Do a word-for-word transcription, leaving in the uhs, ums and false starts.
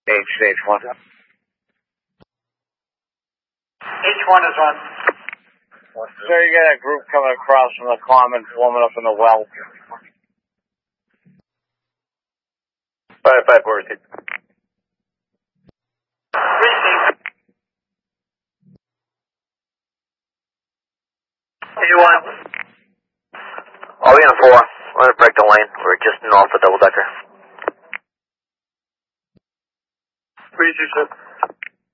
H, H one. H one is on. So you got a group coming across from the common, warming up in the well. Five, five, four, six. Receive. A one. All in four. We're going to break the lane. We're just north of double decker. Three two six.